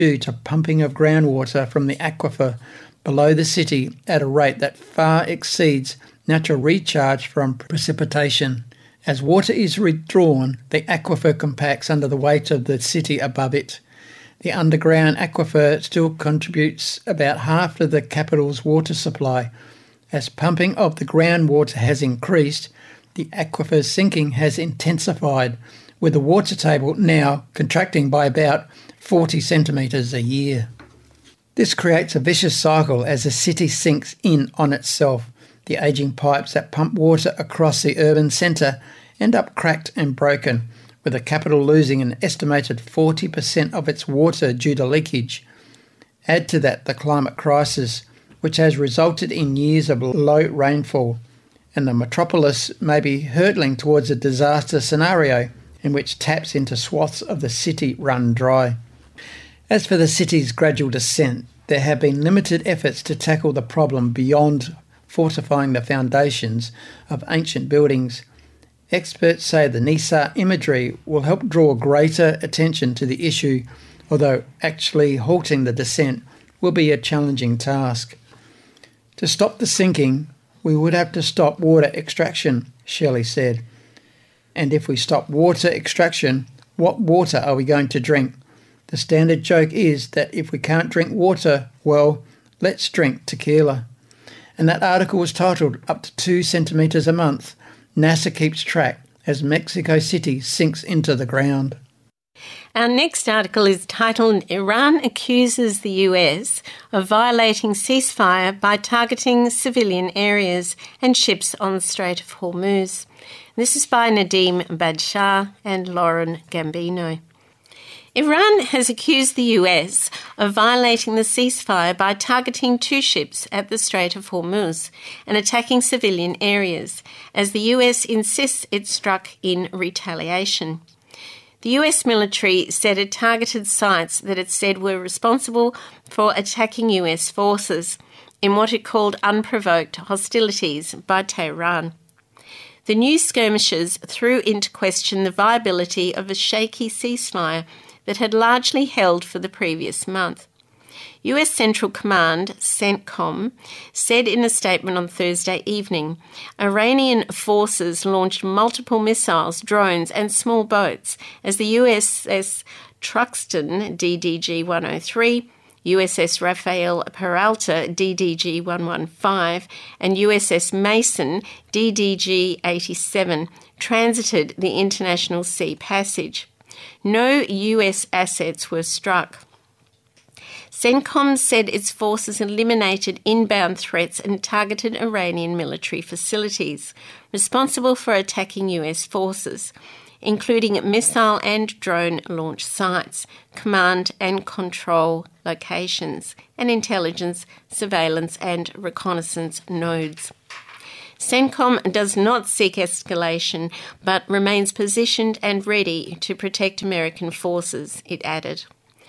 due to pumping of groundwater from the aquifer below the city at a rate that far exceeds natural recharge from precipitation. As water is withdrawn, the aquifer compacts under the weight of the city above it. The underground aquifer still contributes about half of the capital's water supply. As pumping of the groundwater has increased, the aquifer's sinking has intensified, with the water table now contracting by about 40 centimetres a year. This creates a vicious cycle as the city sinks in on itself. The ageing pipes that pump water across the urban centre end up cracked and broken, with the capital losing an estimated 40% of its water due to leakage. Add to that the climate crisis, which has resulted in years of low rainfall, and the metropolis may be hurtling towards a disaster scenario in which taps into swaths of the city run dry. As for the city's gradual descent, there have been limited efforts to tackle the problem beyond fortifying the foundations of ancient buildings. Experts say the NISA imagery will help draw greater attention to the issue, although actually halting the descent will be a challenging task. To stop the sinking, we would have to stop water extraction, Shelley said. And if we stop water extraction, what water are we going to drink? The standard joke is that if we can't drink water, well, let's drink tequila. And that article was titled Up to 2 centimetres a month. NASA keeps track as Mexico City sinks into the ground. Our next article is titled Iran accuses the US of violating ceasefire by targeting civilian areas and ships on the Strait of Hormuz. This is by Nadeem Badshah and Lauren Gambino. Iran has accused the US of violating the ceasefire by targeting 2 ships at the Strait of Hormuz and attacking civilian areas, as the US insists it struck in retaliation. The US military said it targeted sites that it said were responsible for attacking US forces in what it called unprovoked hostilities by Tehran. The new skirmishes threw into question the viability of a shaky ceasefire that had largely held for the previous month. US Central Command, CENTCOM, said in a statement on Thursday evening, Iranian forces launched multiple missiles, drones and small boats as the USS Truxtun, DDG-103, USS Rafael Peralta, DDG-115, and USS Mason, DDG-87, transited the International Sea Passage. No US assets were struck. CENTCOM said its forces eliminated inbound threats and targeted Iranian military facilities responsible for attacking US forces, including missile and drone launch sites, command and control locations, and intelligence, surveillance and reconnaissance nodes. CENTCOM does not seek escalation, but remains positioned and ready to protect American forces, it added.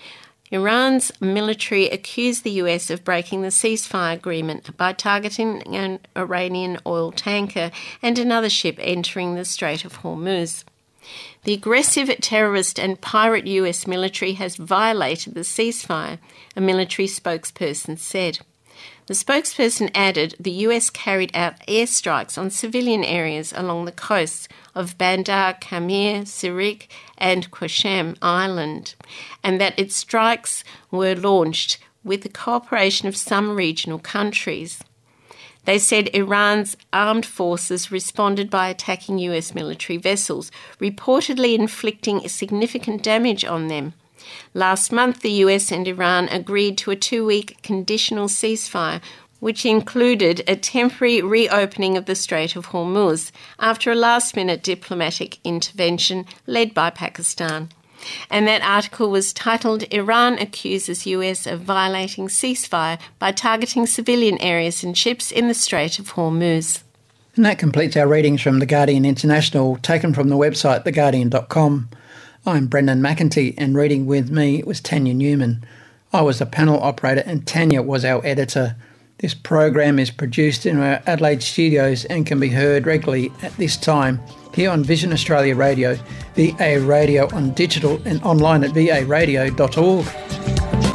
Iran's military accused the US of breaking the ceasefire agreement by targeting an Iranian oil tanker and another ship entering the Strait of Hormuz. The aggressive terrorist and pirate US military has violated the ceasefire, a military spokesperson said. The spokesperson added the US carried out airstrikes on civilian areas along the coasts of Bandar Kamir, Sirik and Qasem Island, and that its strikes were launched with the cooperation of some regional countries. They said Iran's armed forces responded by attacking US military vessels, reportedly inflicting significant damage on them. Last month, the US and Iran agreed to a 2-week conditional ceasefire, which included a temporary reopening of the Strait of Hormuz after a last-minute diplomatic intervention led by Pakistan. And that article was titled, Iran accuses US of violating ceasefire by targeting civilian areas and ships in the Strait of Hormuz. And that completes our readings from The Guardian International, taken from the website theguardian.com. I'm Brendan McEntee, and reading with me was Tanya Newman. I was the panel operator and Tanya was our editor. This program is produced in our Adelaide studios and can be heard regularly at this time here on Vision Australia Radio, VA Radio on digital and online at varadio.org.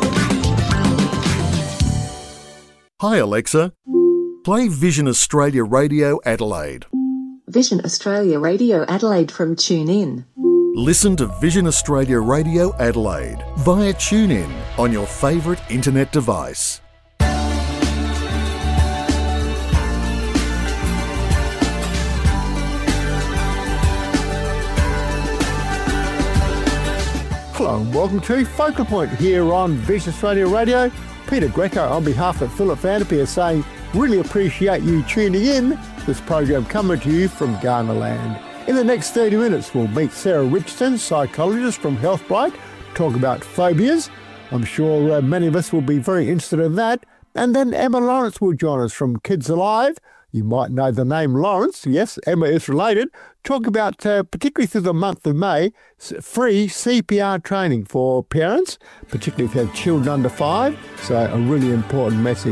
Hi Alexa, play Vision Australia Radio Adelaide. Vision Australia Radio Adelaide from TuneIn. Listen to Vision Australia Radio Adelaide via TuneIn on your favourite internet device. Hello and welcome to Focal Point here on Vision Australia Radio. Peter Greco on behalf of Philip Vanderpeer saying really appreciate you tuning in. This program coming to you from Ghanaland. In the next 30 minutes we'll meet Sarah Richardson, psychologist from HealthBright, talk about phobias. I'm sure many of us will be very interested in that. And then Emma Lawrence will join us from Kids Alive. You might know the name Lawrence. Yes, Emma is related. Talk about, particularly through the month of May, free CPR training for parents, particularly if you have children under 5. So a really important message.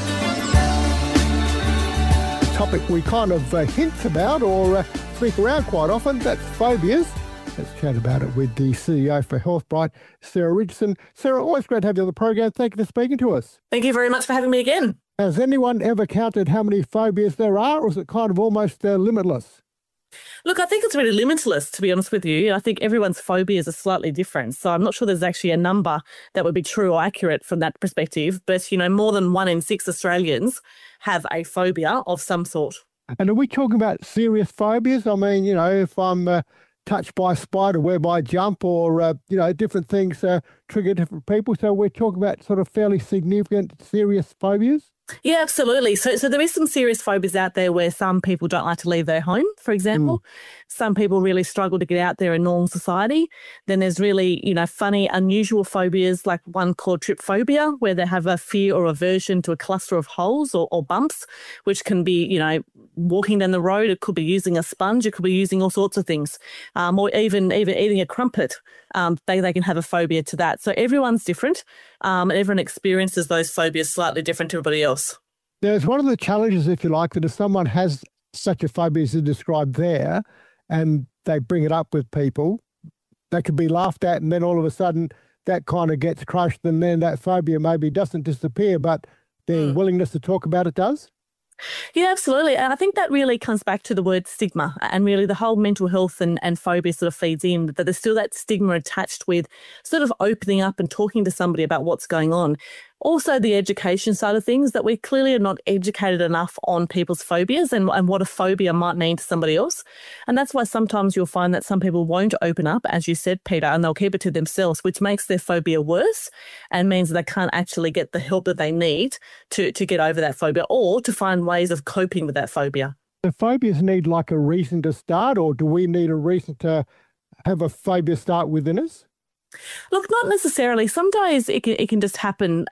A topic we kind of hint about or speak around quite often, that's phobias. Let's chat about it with the CEO for HealthBright, Sarah Richardson. Sarah, always great to have you on the program. Thank you for speaking to us. Thank you very much for having me again. Has anyone ever counted how many phobias there are, or is it kind of almost limitless? Look, I think it's really limitless, to be honest with you. I think everyone's phobias are slightly different. So I'm not sure there's actually a number that would be true or accurate from that perspective. But, more than 1 in 6 Australians have a phobia of some sort. And are we talking about serious phobias? I mean, if I'm touched by a spider, where I jump, or, different things trigger different people. So we're talking about sort of fairly significant, serious phobias? Yeah, absolutely. So there is some serious phobias out there where some people don't like to leave their home, for example. Some people really struggle to get out there in normal society. Then there's really, funny, unusual phobias, like one called trypophobia, where they have a fear or aversion to a cluster of holes or bumps, which can be, walking down the road. It could be using a sponge. It could be using all sorts of things, or even eating a crumpet. They can have a phobia to that. So everyone's different, and everyone experiences those phobias slightly different to everybody else. There's one of the challenges, if you like, that if someone has such a phobia as you described there, and they bring it up with people, they could be laughed at, and then all of a sudden that kind of gets crushed, and then that phobia maybe doesn't disappear, but their willingness to talk about it does? Yeah, absolutely. And I think that really comes back to the word stigma, and really the whole mental health and phobia sort of feeds in, that there's still that stigma attached with sort of opening up and talking to somebody about what's going on. Also, the education side of things, that we clearly are not educated enough on people's phobias and what a phobia might mean to somebody else. And that's why sometimes you'll find that some people won't open up, as you said, Peter, and they'll keep it to themselves, which makes their phobia worse and means that they can't actually get the help that they need to get over that phobia or to find ways of coping with that phobia. Do phobias need like a reason to start, or do we need a reason to have a phobia start within us? Look, not necessarily. Some days it can just happen.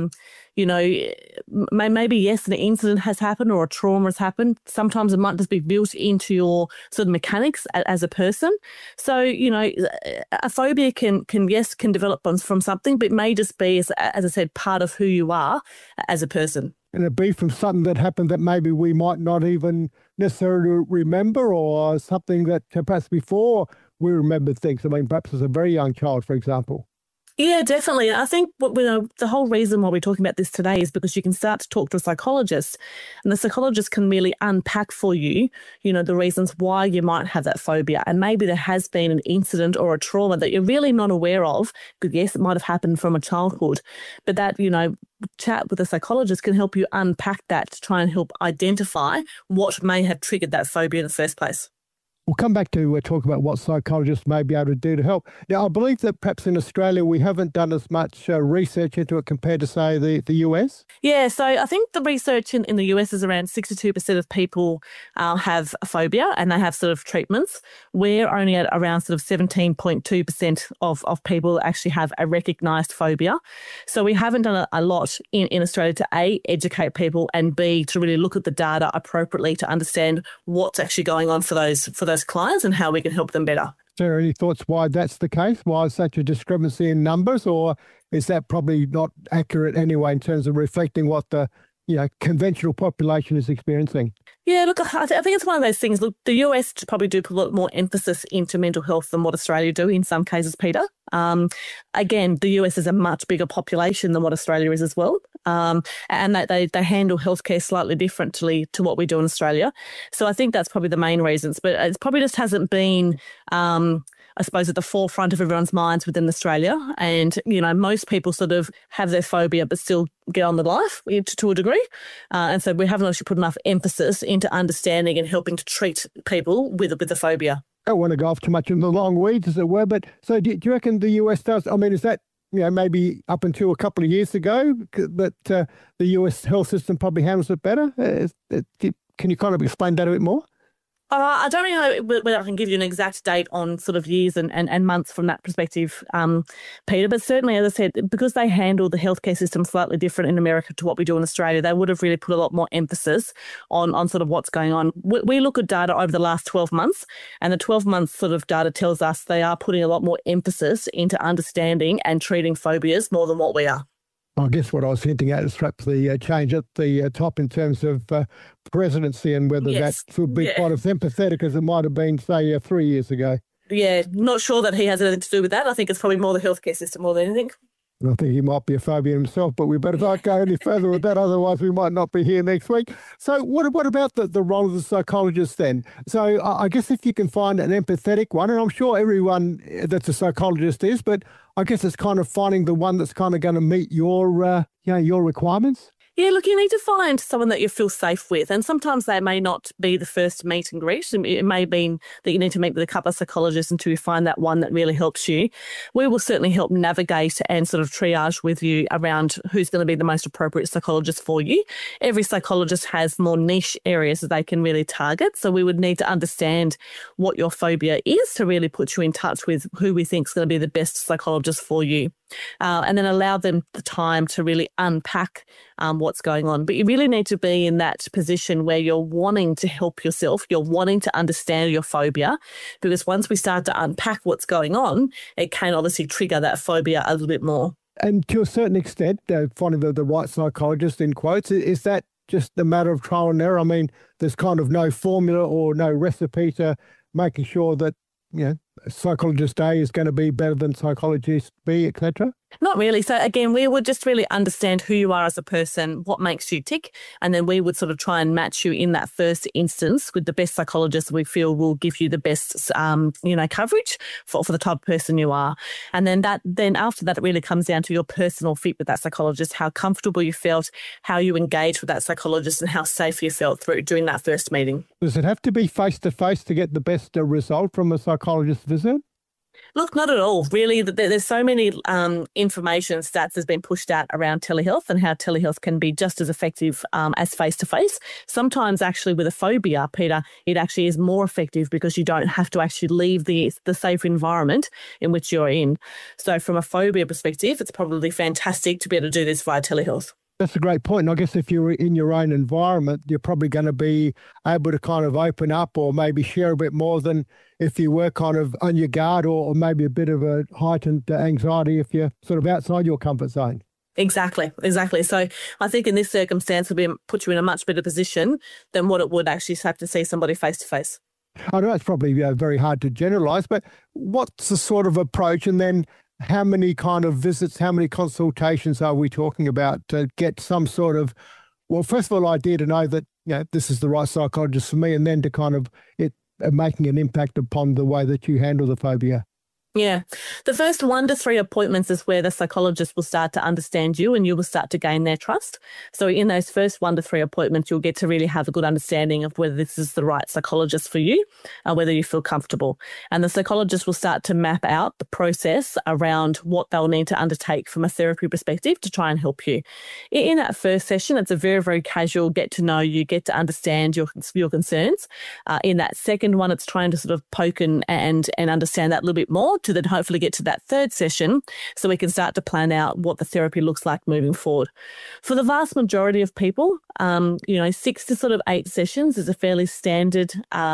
Maybe yes, an incident has happened or a trauma has happened. Sometimes it might just be built into your sort of mechanics as a person. So a phobia can develop from something, but it may just be, as I said, part of who you are as a person. And it'd be from something that happened that maybe we might not even necessarily remember, or something that perhaps before we remembered things. I mean, perhaps as a very young child, for example. Yeah, definitely. I think the whole reason why we're talking about this today is because you can start to talk to a psychologist, and the psychologist can really unpack for you, the reasons why you might have that phobia. And maybe there has been an incident or a trauma that you're really not aware of, because yes, it might have happened from a childhood, but that, chat with a psychologist can help you unpack that to try and help identify what may have triggered that phobia in the first place. We'll come back to talk about what psychologists may be able to do to help. Now, I believe that perhaps in Australia we haven't done as much research into it compared to, say, the US. Yeah, so I think the research in the US is around 62% of people have a phobia, and they have sort of treatments. We're only at around sort of 17.2% of people actually have a recognised phobia. So we haven't done a lot in Australia to A, educate people, and B, to really look at the data appropriately to understand what's actually going on for those clients and how we can help them better. Sarah, any thoughts why that's the case? Why is such a discrepancy in numbers, or is that probably not accurate anyway in terms of reflecting what the conventional population is experiencing? Yeah, look, I think it's one of those things. Look, the US probably do put a lot more emphasis into mental health than what Australia do in some cases, Peter. Again, the US is a much bigger population than what Australia is as well. and that they handle healthcare slightly differently to what we do in Australia. So I think that's probably the main reasons, but it probably just hasn't been, I suppose, at the forefront of everyone's minds within Australia. And, most people sort of have their phobia but still get on with life to a degree. And so we haven't actually put enough emphasis into understanding and helping to treat people with the phobia. I don't want to go off too much in the long weeds, as it were, but so do you reckon the US does? I mean, is that, maybe up until a couple of years ago that the US health system probably handles it better? Can you kind of explain that a bit more? I don't really know whether I can give you an exact date on sort of years and months from that perspective, Peter, but certainly, as I said, because they handle the healthcare system slightly different in America to what we do in Australia, they would have really put a lot more emphasis on sort of what's going on. We look at data over the last 12 months, and the 12 months sort of data tells us they are putting a lot more emphasis into understanding and treating phobias more than what we are. I guess what I was hinting at is perhaps the change at the top in terms of presidency and whether that would be quite as empathetic as it might have been, say, 3 years ago. Yeah, not sure that he has anything to do with that. I think it's probably more the healthcare system more than anything. I think he might be a phobia himself, but we better not go any further with that, otherwise we might not be here next week. So what about the role of the psychologist then? So I guess if you can find an empathetic one, and I'm sure everyone that's a psychologist is, but I guess it's kind of finding the one that's kind of going to meet your requirements. Yeah, look, you need to find someone that you feel safe with. And sometimes they may not be the first meet and greet. It may mean that you need to meet with a couple of psychologists until you find that one that really helps you. We will certainly help navigate and sort of triage with you around who's going to be the most appropriate psychologist for you. Every psychologist has more niche areas that they can really target. So we would need to understand what your phobia is to really put you in touch with who we think is going to be the best psychologist for you. And then allow them the time to really unpack what's going on. But you really need to be in that position where you're wanting to help yourself, you're wanting to understand your phobia, because once we start to unpack what's going on, it can obviously trigger that phobia a little bit more. And to a certain extent, finding the right psychologist, in quotes, is that just a matter of trial and error? I mean, there's kind of no formula or no recipe to making sure that, psychologist A is going to be better than psychologist B, etc.? Not really. So again, we would just really understand who you are as a person, what makes you tick, and then we would sort of try and match you in that first instance with the best psychologist we feel will give you the best, coverage for the type of person you are. And then after that, it really comes down to your personal fit with that psychologist, how comfortable you felt, how you engaged with that psychologist, and how safe you felt during that first meeting. Does it have to be face-to-face to get the best result from a psychologist visit? Look, not at all. Really, there's so many information stats has been pushed out around telehealth and how telehealth can be just as effective as face-to-face. Sometimes actually with a phobia, Peter, it actually is more effective because you don't have to actually leave the safe environment in which you're in. So from a phobia perspective, it's probably fantastic to be able to do this via telehealth. That's a great point. And I guess if you're in your own environment, you're probably going to be able to kind of open up or maybe share a bit more than if you were kind of on your guard or maybe a bit of a heightened anxiety if you're sort of outside your comfort zone. Exactly. So I think in this circumstance, it would put you in a much better position than what it would actually have to see somebody face-to-face. I know it's probably very hard to generalise, but what's the sort of approach, and then how many kind of visits, how many consultations are we talking about to get some sort of, well, first of all, idea to know that, this is the right psychologist for me, and then to kind of it making an impact upon the way that you handle the phobia? Yeah. The first 1 to 3 appointments is where the psychologist will start to understand you and you will start to gain their trust. So in those first 1 to 3 appointments, you'll get to really have a good understanding of whether this is the right psychologist for you and whether you feel comfortable. And the psychologist will start to map out the process around what they'll need to undertake from a therapy perspective to try and help you. In that first session, it's a very, very casual get to know you, get to understand your concerns. In that second one, it's trying to sort of poke and understand that a little bit more, to then hopefully get to that third session so we can start to plan out what the therapy looks like moving forward. For the vast majority of people, 6 to sort of 8 sessions is a fairly standard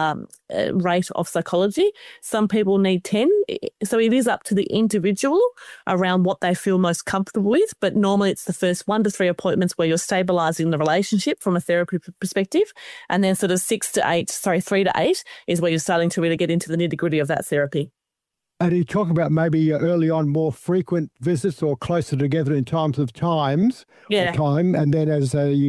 rate of psychology. Some people need 10. So it is up to the individual around what they feel most comfortable with. But normally it's the first 1 to 3 appointments where you're stabilising the relationship from a therapy perspective. And then sort of 3 to 8 is where you're starting to really get into the nitty-gritty of that therapy. And you talk about maybe early on more frequent visits or closer together in times, Yeah. time, and then as you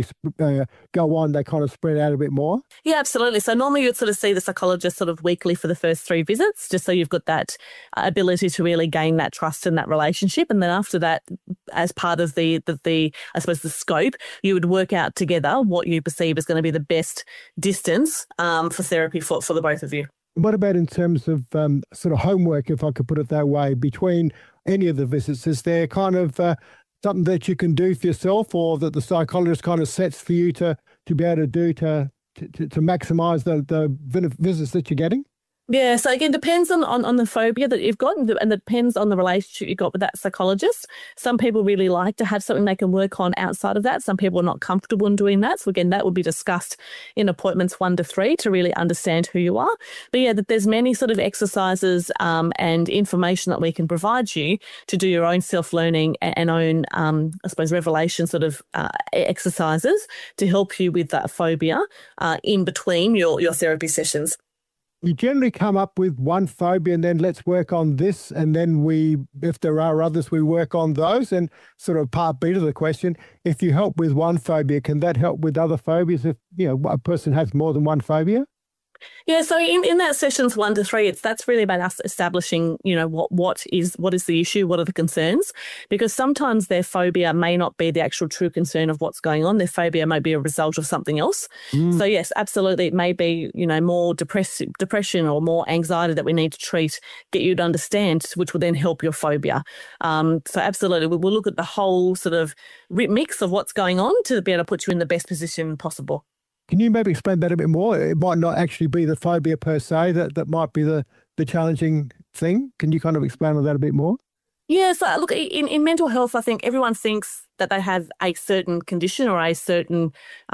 go on, they kind of spread out a bit more? Yeah, absolutely. So normally you'd sort of see the psychologist sort of weekly for the first 3 visits, just so you've got that ability to really gain that trust in that relationship. And then after that, as part of the I suppose the scope, you would work out together what you perceive is going to be the best distance for therapy for the both of you. What about in terms of sort of homework, if I could put it that way, between any of the visits? Is there kind of something that you can do for yourself, or that the psychologist kind of sets for you to be able to do to maximise the visits that you're getting? Yeah, so again, depends on the phobia that you've got, and it depends on the relationship you've got with that psychologist. Some people really like to have something they can work on outside of that. Some people are not comfortable in doing that. So again, that would be discussed in appointments 1 to 3 to really understand who you are. But yeah, that there's many sort of exercises and information that we can provide you to do your own self-learning and own, I suppose, revelation sort of exercises to help you with that phobia in between your therapy sessions. You generally come up with one phobia and then let's work on this, and then if there are others, we work on those. And sort of part B to the question, if you help with one phobia, can that help with other phobias if a person has more than one phobia? Yeah, so in that sessions 1 to 3, that's really about us establishing, what is the issue, what are the concerns, because sometimes their phobia may not be the actual true concern of what's going on. Their phobia may be a result of something else. So yes, absolutely, it may be more depression or more anxiety that we need to treat, get you to understand, which will then help your phobia. So absolutely, we'll look at the whole sort of mix of what's going on to be able to put you in the best position possible. Can you maybe explain that a bit more? It might not actually be the phobia per se that might be the challenging thing. Can you kind of explain on that a bit more? Yeah, so look, in mental health, I think everyone thinks that they have a certain condition or a certain,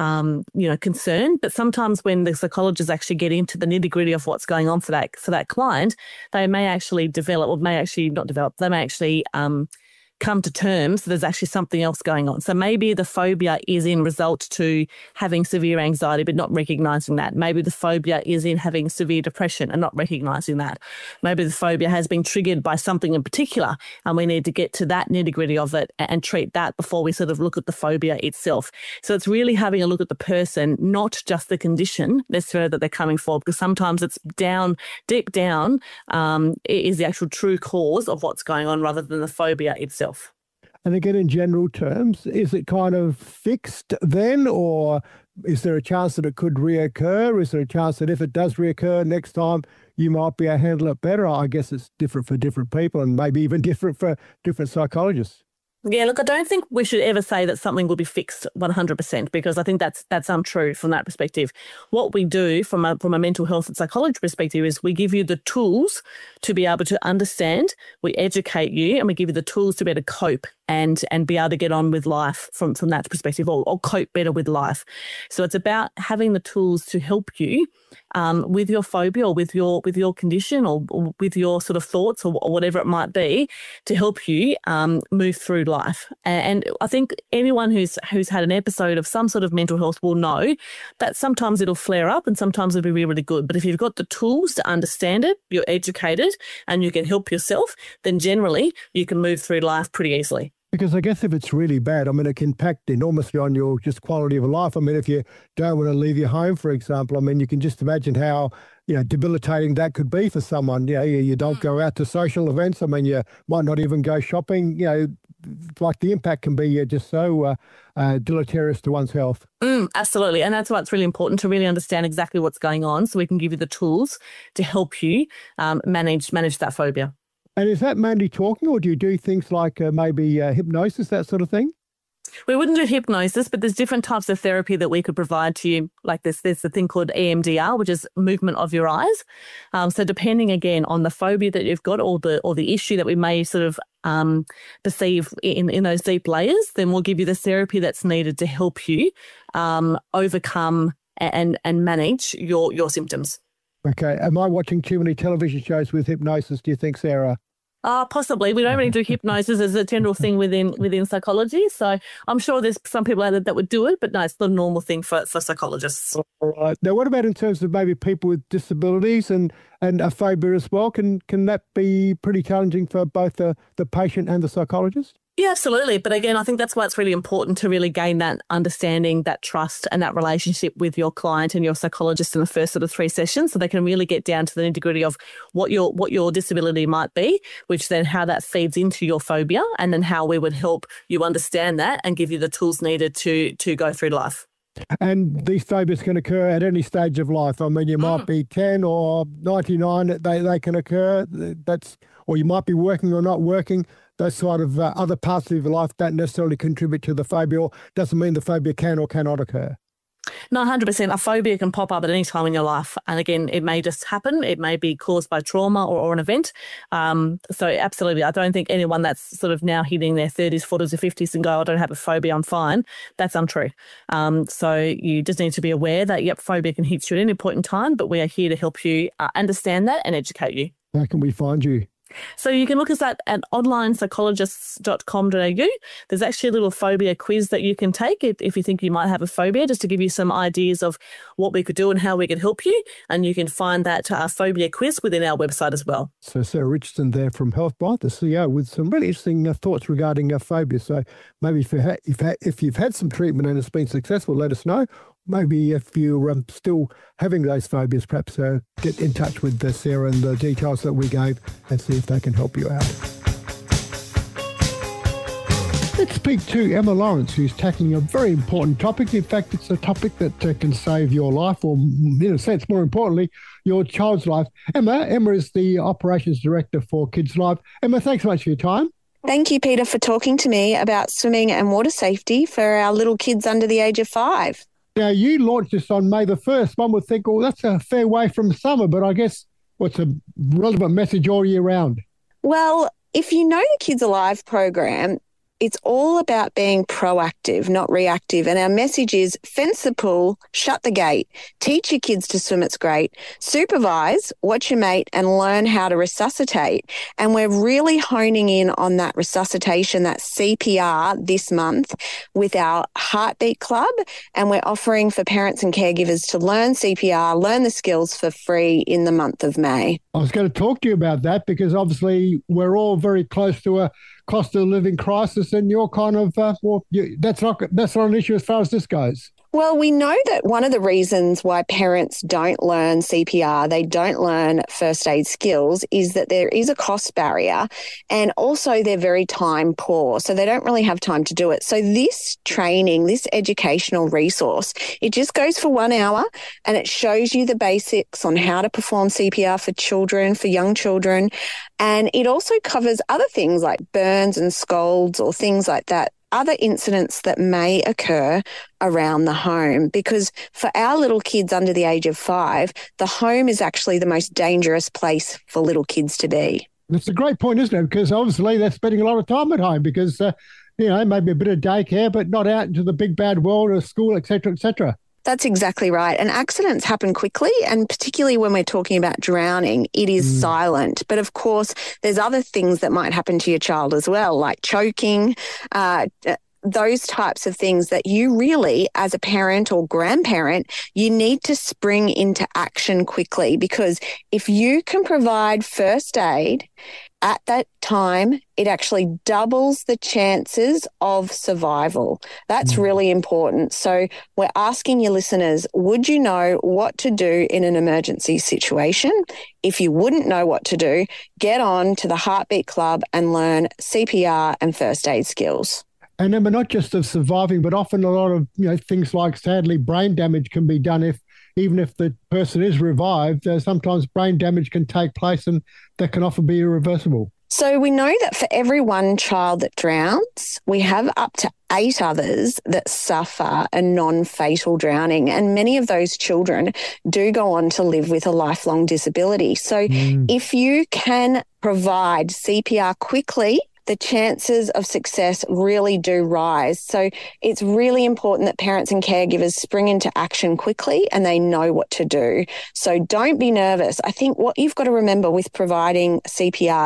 concern. But sometimes when the psychologists actually get into the nitty-gritty of what's going on for that client, they may actually develop, or may actually not develop, they may actually come to terms that there's actually something else going on. So maybe the phobia is in result to having severe anxiety but not recognising that. Maybe the phobia is in having severe depression and not recognising that. Maybe the phobia has been triggered by something in particular and we need to get to that nitty-gritty of it and treat that before we sort of look at the phobia itself. So it's really having a look at the person, not just the condition necessarily that they're coming for, because sometimes it's deep down, it is the actual true cause of what's going on rather than the phobia itself. And again, in general terms, is it kind of fixed then, or is there a chance that it could reoccur? Is there a chance that if it does reoccur next time, you might be able to handle it better? I guess it's different for different people and maybe even different for different psychologists. Yeah, look, I don't think we should ever say that something will be fixed 100%, because I think that's untrue from that perspective. What we do from a mental health and psychology perspective is we give you the tools to be able to understand, we educate you, and we give you the tools to be able to cope and be able to get on with life from that perspective, or cope better with life. So it's about having the tools to help you with your phobia or with your condition or with your sort of thoughts or whatever it might be, to help you move through life. And I think anyone who's had an episode of some sort of mental health will know that sometimes it'll flare up and sometimes it'll be really, really good. But if you've got the tools to understand it, you're educated and you can help yourself, then generally you can move through life pretty easily. Because I guess if it's really bad, I mean, it can impact enormously on your just quality of life. I mean, if you don't want to leave your home, for example, I mean, you can just imagine how, debilitating that could be for someone. You don't go out to social events. I mean, you might not even go shopping. Like the impact can be just so deleterious to one's health. Absolutely. And that's why it's really important to really understand exactly what's going on so we can give you the tools to help you manage that phobia. And is that mainly talking, or do you do things like maybe hypnosis, that sort of thing? We wouldn't do hypnosis, but there's different types of therapy that we could provide to you. Like there's the thing called EMDR, which is movement of your eyes. So depending again on the phobia that you've got or the issue that we may sort of perceive in those deep layers, then we'll give you the therapy that's needed to help you overcome and manage your symptoms. Okay. Am I watching too many television shows with hypnosis, do you think, Sarah? Possibly. We don't really do hypnosis as a general thing within psychology. So I'm sure there's some people out there that would do it, but no, it's not a normal thing for psychologists. All right. Now, what about in terms of maybe people with disabilities and a phobia as well? Can that be pretty challenging for both the patient and the psychologist? Yeah, absolutely. But again, I think that's why it's really important to really gain that understanding, that trust and that relationship with your client and your psychologist in the first sort of 3 sessions, so they can really get down to the nitty-gritty of what your disability might be, which then how that feeds into your phobia, and then how we would help you understand that and give you the tools needed to go through life. And these phobias can occur at any stage of life. I mean, you might be 10 or 99, they can occur. Or you might be working or not working. Those sort of other parts of your life don't necessarily contribute to the phobia, or doesn't mean the phobia can or cannot occur. No, 100%. A phobia can pop up at any time in your life. And again, it may just happen. It may be caused by trauma or an event. So absolutely, I don't think anyone that's sort of now hitting their 30s, 40s or 50s and go, I don't have a phobia, I'm fine. That's untrue. So you just need to be aware that, yep, phobia can hit you at any point in time, but we are here to help you understand that and educate you. How can we find you? So you can look us at onlinepsychologists.com.au. There's actually a little phobia quiz that you can take if you think you might have a phobia, just to give you some ideas of what we could do and how we could help you. And you can find that phobia quiz within our website as well. So Sarah Richardson there from HealthBite, the CEO, with some really interesting thoughts regarding phobia. So maybe if you've had some treatment and it's been successful, let us know. Maybe if you're still having those phobias, perhaps get in touch with Sarah and the details that we gave and see if they can help you out. Let's speak to Emma Lawrence, who's tackling a very important topic. In fact, it's a topic that can save your life, or in a sense, more importantly, your child's life. Emma is the Operations Director for Kids Live. Emma, thanks so much for your time. Thank you, Peter, for talking to me about swimming and water safety for our little kids under the age of 5. Now, you launched this on May the 1st. One would think, that's a fair way from summer, but I guess what's a relevant message all year round? Well, if you know the Kids Alive program, it's all about being proactive, not reactive. And our message is fence the pool, shut the gate, teach your kids to swim, it's great, supervise, watch your mate and learn how to resuscitate. And we're really honing in on that resuscitation, that CPR this month with our Heartbeat Club. And we're offering for parents and caregivers to learn CPR, learn the skills for free in the month of May. I was going to talk to you about that because obviously we're all very close to a cost of living crisis, and you're kind of, that's not an issue as far as this goes. Well, we know that one of the reasons why parents don't learn CPR, they don't learn first aid skills, is that there is a cost barrier, and also they're very time poor, so they don't really have time to do it. So this training, this educational resource, it just goes for 1 hour and it shows you the basics on how to perform CPR for children, for young children, and it also covers other things like burns and scalds or things like that, other incidents that may occur around the home, because for our little kids under the age of 5, the home is actually the most dangerous place for little kids to be. That's a great point, isn't it? Because obviously they're spending a lot of time at home because, maybe a bit of daycare, but not out into the big bad world of school, et cetera, et cetera. That's exactly right. And accidents happen quickly, and particularly when we're talking about drowning, it is silent. But of course, there's other things that might happen to your child as well, like choking, those types of things that you really, as a parent or grandparent, you need to spring into action quickly, because if you can provide first aid at that time, it actually doubles the chances of survival. That's really important. So we're asking your listeners, would you know what to do in an emergency situation? If you wouldn't know what to do, get on to the Heartbeat Club and learn CPR and first aid skills. And then, not just of surviving, but often a lot of things like, sadly, brain damage can be done even if the person is revived. Sometimes brain damage can take place, and that can often be irreversible. So we know that for every one child that drowns, we have up to 8 others that suffer a non-fatal drowning. And many of those children do go on to live with a lifelong disability. So if you can provide CPR quickly, the chances of success really do rise. So it's really important that parents and caregivers spring into action quickly and they know what to do. So don't be nervous. I think what you've got to remember with providing CPR is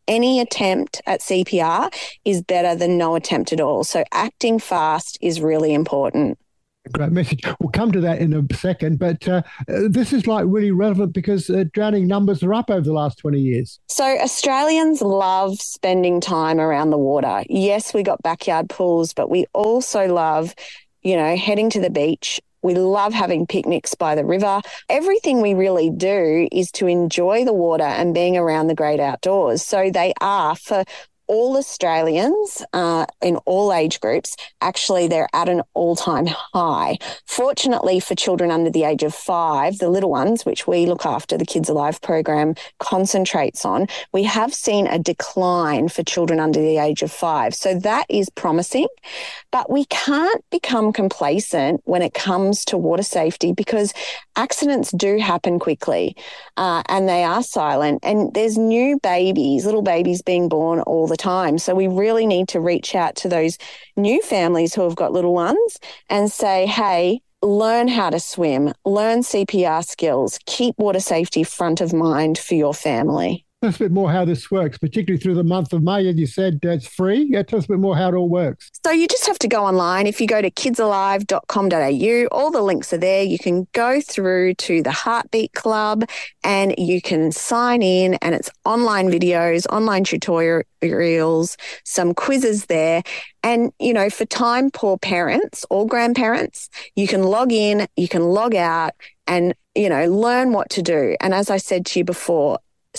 any attempt at CPR is better than no attempt at all. So acting fast is really important. Great message. We'll come to that in a second, but this is like really relevant because drowning numbers are up over the last 20 years. So Australians love spending time around the water. Yes, we got backyard pools, but we also love, heading to the beach. We love having picnics by the river. Everything we really do is to enjoy the water and being around the great outdoors. So they are, for all Australians in all age groups, actually they're at an all-time high. Fortunately for children under the age of 5, the little ones, which we look after, the Kids Alive program concentrates on, we have seen a decline for children under the age of 5. So that is promising, but we can't become complacent when it comes to water safety because accidents do happen quickly and they are silent, and there's new babies, little babies being born all the time. So we really need to reach out to those new families who have got little ones and say, hey, learn how to swim, learn CPR skills, keep water safety front of mind for your family. Tell us a bit more how this works, particularly through the month of May. As you said, it's free. Tell us a bit more how it all works. So you just have to go online. If you go to kidsalive.com.au, all the links are there. You can go through to the Heartbeat Club and you can sign in, and it's online videos, online tutorials, some quizzes there. And, for time-poor parents or grandparents, you can log in, you can log out and, learn what to do. And as I said to you before,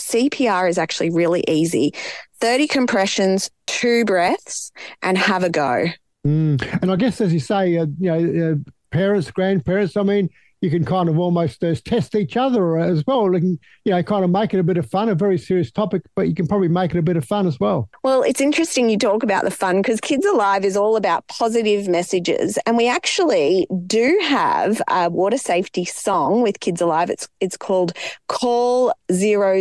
CPR is actually really easy. 30 compressions, 2 breaths, and have a go. And I guess, as you say, parents, grandparents, you can kind of almost test each other as well. You can, kind of make it a bit of fun, a very serious topic, but you can probably make it a bit of fun as well. Well, it's interesting you talk about the fun because Kids Alive is all about positive messages. And we actually do have a water safety song with Kids Alive. It's called Call 000,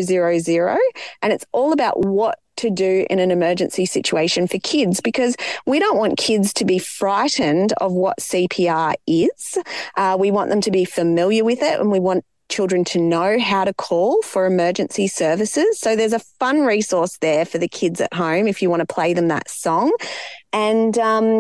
and it's all about what to do in an emergency situation for kids, because we don't want kids to be frightened of what CPR is. We want them to be familiar with it, and we want children to know how to call for emergency services. So there's a fun resource there for the kids at home if you want to play them that song. And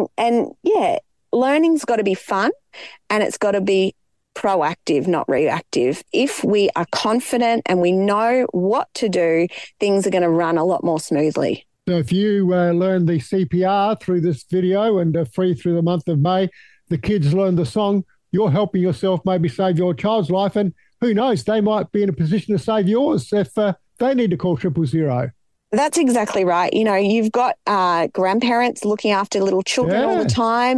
learning's got to be fun and it's got to be proactive, not reactive. If we are confident and we know what to do, things are going to run a lot more smoothly. So if you learn the CPR through this video and free through the month of May, the kids learn the song, you're helping yourself maybe save your child's life, and who knows, they might be in a position to save yours if they need to call 000. That's exactly right. You've got grandparents looking after little children all the time.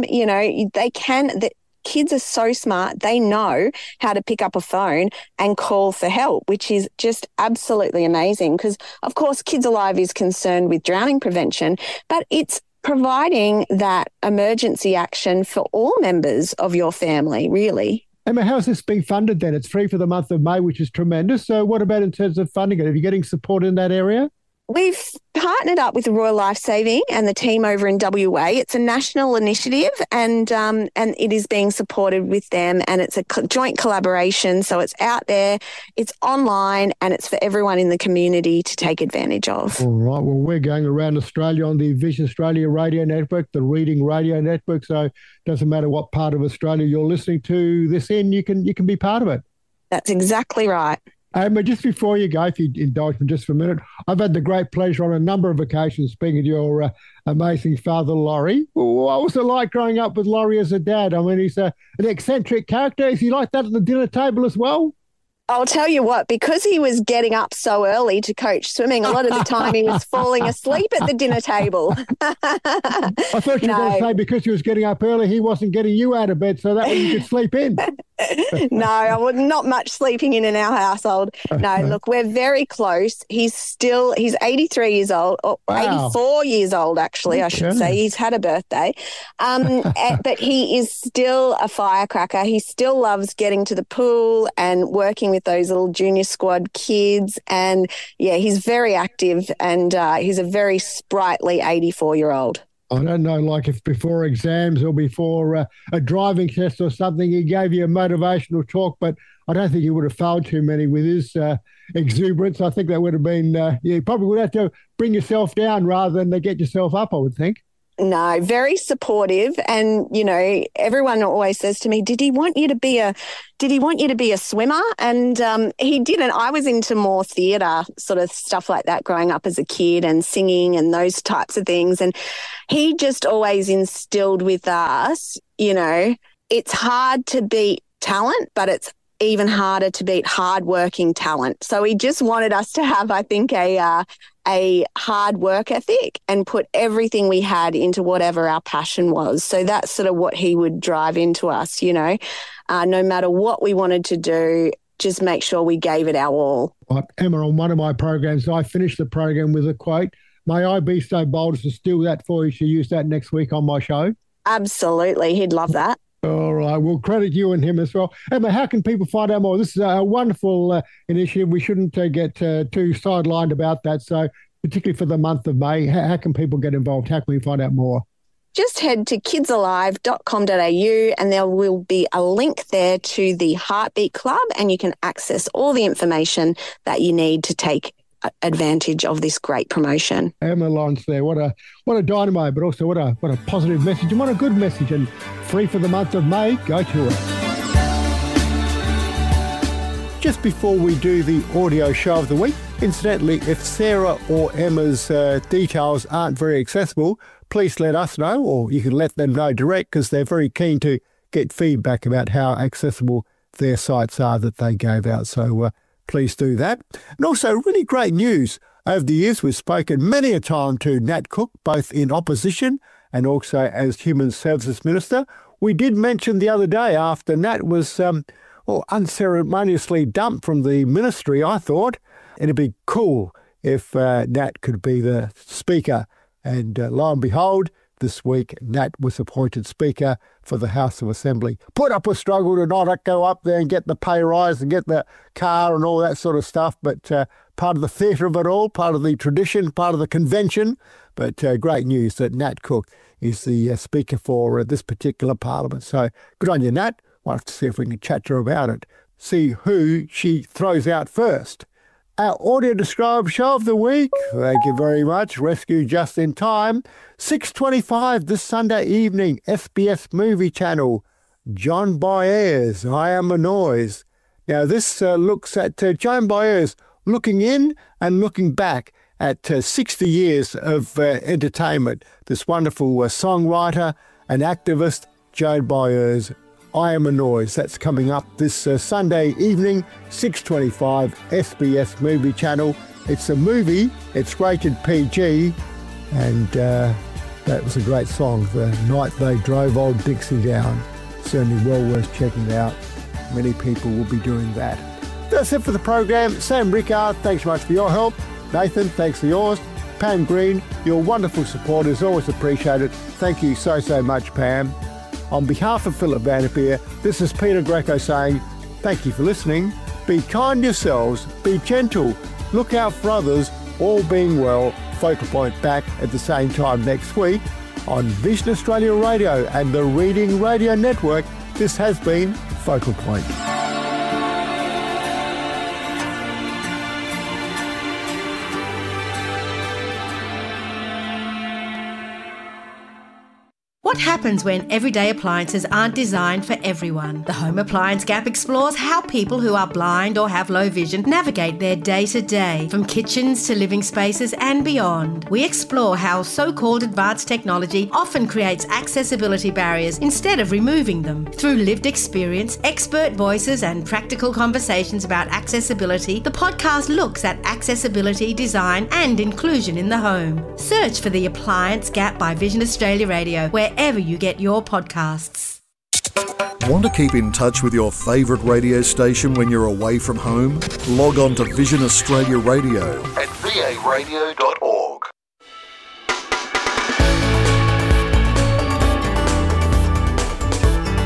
Kids are so smart. They know how to pick up a phone and call for help, which is just absolutely amazing because, of course, Kids Alive is concerned with drowning prevention, but it's providing that emergency action for all members of your family, really. Emma, how's this being funded then? It's free for the month of May, which is tremendous. So what about in terms of funding it? Are you getting support in that area? We've partnered up with the Royal Lifesaving and the team over in WA. It's a national initiative and it is being supported with them, and it's a joint collaboration. So it's out there, it's online, and it's for everyone in the community to take advantage of. All right. Well, we're going around Australia on the Vision Australia Radio Network, the Reading Radio Network. So it doesn't matter what part of Australia you're listening to this in, you can be part of it. That's exactly right. But just before you go, if you indulge me just for a minute, I've had the great pleasure on a number of occasions speaking to your amazing father, Laurie. What was it like growing up with Laurie as a dad? He's an eccentric character. Is he like that at the dinner table as well? I'll tell you what, because he was getting up so early to coach swimming, a lot of the time he was falling asleep at the dinner table. I thought you were going to say because he was getting up early, he wasn't getting you out of bed so that way you could sleep in. No, I would not much sleeping in our household. No, look, we're very close. He's 83 years old, or wow. 84 years old, actually, I should say. He's had a birthday. But he is still a firecracker. He still loves getting to the pool and working with those little junior squad kids. And, yeah, he's very active and he's a very sprightly 84-year-old. I don't know, like if before exams or before a driving test or something, he gave you a motivational talk, but I don't think he would have failed too many with his exuberance. I think that would have been, you probably would have to bring yourself down rather than to get yourself up, I would think. No, very supportive. And, you know, everyone always says to me, did he want you to be a swimmer? And he didn't. I was into more theatre, sort of stuff like that growing up as a kid, and singing and those types of things. And he just always instilled with us, you know, it's hard to beat talent, but it's even harder to beat hardworking talent. So he just wanted us to have, I think, a hard work ethic and put everything we had into whatever our passion was. So that's sort of what he would drive into us, you know, no matter what we wanted to do, just make sure we gave it our all. Emma, on one of my programs, I finished the program with a quote. May I be so bold as to steal that for you to use that next week on my show? Absolutely. He'd love that. All right. We'll credit you and him as well. Emma, how can people find out more? This is a wonderful initiative. We shouldn't get too sidelined about that. So particularly for the month of May, how can people get involved? How can we find out more? Just head to kidsalive.com.au and there will be a link there to the Heartbeat Club, and you can access all the information that you need to take advantage of this great promotion. Emma Lawrence there. What a dynamo, but also what a positive message, and what a good message, and free for the month of May. Go to it. Just before we do the audio show of the week, incidentally, if Sarah or Emma's details aren't very accessible, please let us know, or you can let them know direct, because they're very keen to get feedback about how accessible their sites are that they gave out. So please do that. And also, really great news. Over the years, we've spoken many a time to Nat Cook, both in opposition and also as Human Services Minister. We did mention the other day, after Nat was unceremoniously dumped from the ministry, I thought it'd be cool if Nat could be the Speaker. And lo and behold, this week, Nat was appointed Speaker for the House of Assembly. Put up a struggle to not go up there and get the pay rise and get the car and all that sort of stuff, but part of the theatre of it all, part of the tradition, part of the convention. But great news that Nat Cook is the Speaker for this particular Parliament. So good on you, Nat. We'll have to see if we can chat to her about it. See who she throws out first. Our audio described show of the week, thank you very much, rescued just in time, 6:25 this Sunday evening, SBS Movie Channel, John Boyers, I Am a Noise. Now this looks at John Boyers looking in and looking back at 60 years of entertainment. This wonderful songwriter and activist, Joan Boyers, I Am a Noise. That's coming up this Sunday evening, 6:25, SBS Movie Channel. It's a movie, it's rated PG, and that was a great song, The Night They Drove Old Dixie Down. Certainly well worth checking out. Many people will be doing that. That's it for the program. Sam Rickard, thanks so much for your help. Nathan, thanks for yours. Pam Green, your wonderful support is always appreciated. Thank you so much, Pam. On behalf of Philip Vanderpeer, this is Peter Greco saying, thank you for listening. Be kind yourselves, be gentle, look out for others, all being well. Focal Point back at the same time next week on Vision Australia Radio and the Reading Radio Network. This has been Focal Point. What happens when everyday appliances aren't designed for everyone? The Home Appliance Gap explores how people who are blind or have low vision navigate their day-to-day, from kitchens to living spaces and beyond. We explore how so-called advanced technology often creates accessibility barriers instead of removing them. Through lived experience, expert voices and practical conversations about accessibility, the podcast looks at accessibility, design and inclusion in the home. Search for The Appliance Gap by Vision Australia Radio wherever you get your podcasts. Want to keep in touch with your favourite radio station when you're away from home? Log on to Vision Australia Radio at varadio.org.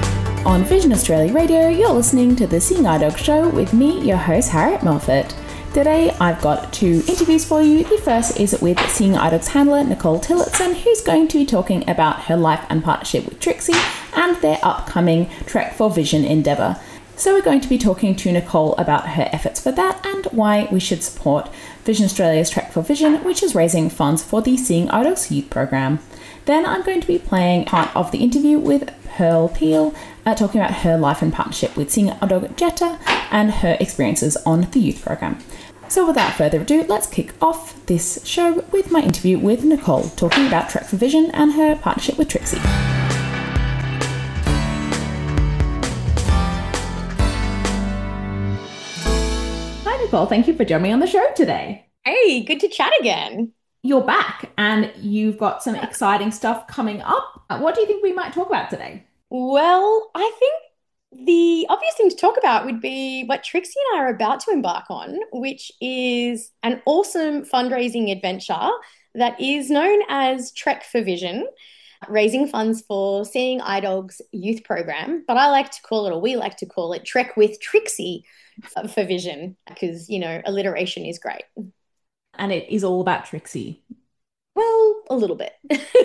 On Vision Australia Radio, you're listening to The Seeing Eye Dog Show with me, your host, Harriet Moffat. Today I've got 2 interviews for you. The first is with Seeing Eye Dogs handler Nicole Tillotson, who's going to be talking about her life and partnership with Trixie and their upcoming Trek for Vision endeavour. So we're going to be talking to Nicole about her efforts for that and why we should support Vision Australia's Trek for Vision, which is raising funds for the Seeing Eye Dogs youth program. Then I'm going to be playing part of the interview with Pearl Peel, talking about her life and partnership with Seeing Eye Dog Jetta and her experiences on the youth program. So without further ado, let's kick off this show with my interview with Nicole, talking about Trek for Vision and her partnership with Trixie. Hi Nicole, thank you for joining me on the show today. Hey, good to chat again. You're back and you've got some exciting stuff coming up. What do you think we might talk about today? Well, I think the obvious thing to talk about would be what Trixie and I are about to embark on, which is an awesome fundraising adventure that is known as Trek for Vision, raising funds for Seeing Eye Dogs youth program. But I like to call it, or we like to call it, Trek with Trixie for Vision, because, you know, alliteration is great. And it is all about Trixie. Well, a little bit.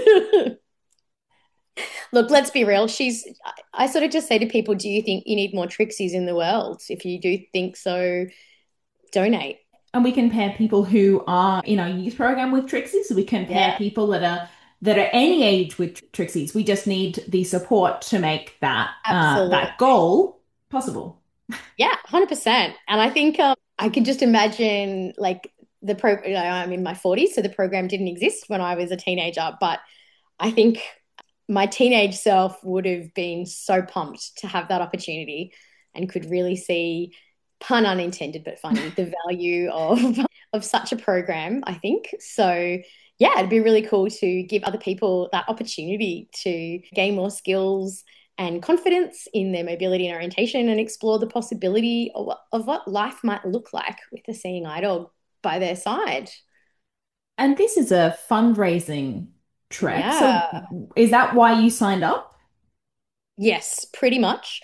Look, let's be real. I sort of just say to people, do you think you need more Trixies in the world? If you do think so, donate. And we can pair people who are in our youth program with Trixie. So we can pair people that are any age with Trixies. We just need the support to make that that goal possible. Yeah, 100%. And I think I can just imagine, like, I'm in my 40s, so the program didn't exist when I was a teenager, but I think my teenage self would have been so pumped to have that opportunity and could really see, pun unintended but funny, the value of such a program, I think. So yeah, it'd be really cool to give other people that opportunity to gain more skills and confidence in their mobility and orientation and explore the possibility of what life might look like with a seeing eye dog by their side. And this is a fundraising trek. Yeah. So is that why you signed up? Yes, pretty much.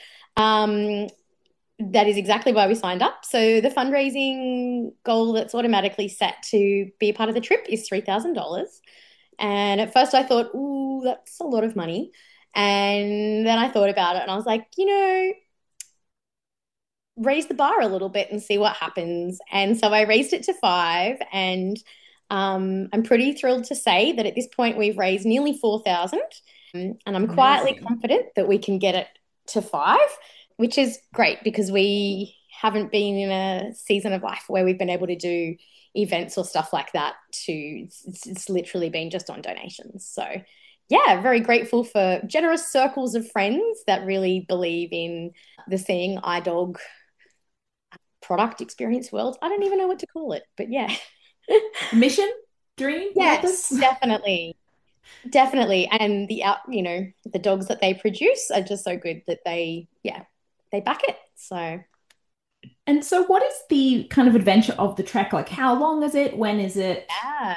That is exactly why we signed up. So the fundraising goal that's automatically set to be a part of the trip is $3,000. And at first I thought, ooh, that's a lot of money. And then I thought about it and I was like, you know, raise the bar a little bit and see what happens. And so I raised it to 5, and I'm pretty thrilled to say that at this point we've raised nearly 4,000, and I'm quietly confident that we can get it to 5, which is great because we haven't been in a season of life where we've been able to do events or stuff like that. It's literally been just on donations. So yeah, very grateful for generous circles of friends that really believe in the Seeing Eye Dog product experience world. I don't even know what to call it, but yeah. Mission, dream, yes, definitely. And the dogs that they produce are just so good that they back it. And so what is the kind of adventure of the trek? Like, how long is it? When is it? Yeah.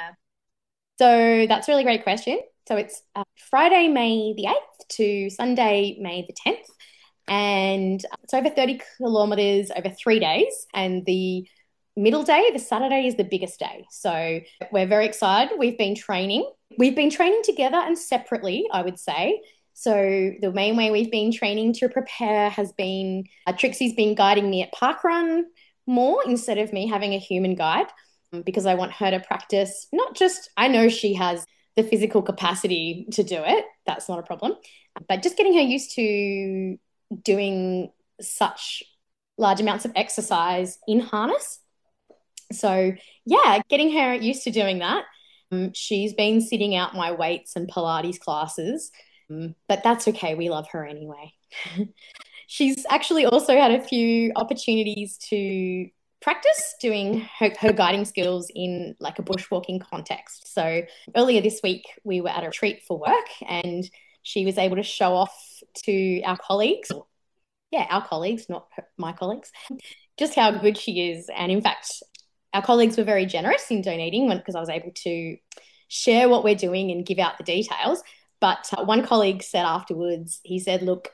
So that's a really great question. So it's Friday, May the 8th to Sunday, May the 10th. And it's over 30 kilometers over 3 days. And the middle day, the Saturday, is the biggest day. So we're very excited. We've been training together and separately, I would say. So the main way we've been training to prepare has been Trixie's been guiding me at parkrun more instead of me having a human guide, because I want her to practice. Not just, I know she has the physical capacity to do it. That's not a problem. But just getting her used to doing such large amounts of exercise in harness. So yeah, getting her used to doing that. She's been sitting out my weights and Pilates classes, but that's okay. We love her anyway. She's actually also had a few opportunities to practice doing her guiding skills in like a bushwalking context. So earlier this week, we were at a retreat for work and she was able to show off to our colleagues. Yeah, our colleagues, not my colleagues, just how good she is. And in fact, our colleagues were very generous in donating because I was able to share what we're doing and give out the details. But one colleague said afterwards, he said, look,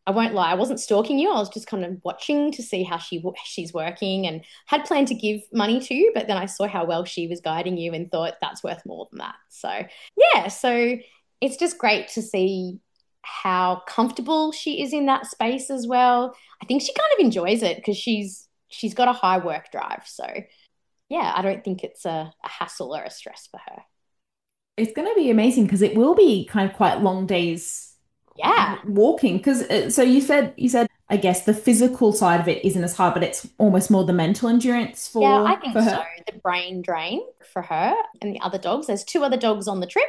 I won't lie, I wasn't stalking you. I was just kind of watching to see how she's working, and had planned to give money to you, but then I saw how well she was guiding you and thought that's worth more than that. So, yeah, so it's just great to see how comfortable she is in that space as well. I think she kind of enjoys it because she's got a high work drive. So, yeah, I don't think it's a hassle or a stress for her. It's going to be amazing because it will be kind of quite long days walking. Because so you said I guess the physical side of it isn't as hard, but it's almost more the mental endurance Yeah, I think for her. so. The brain drain for her and the other dogs. There's 2 other dogs on the trip.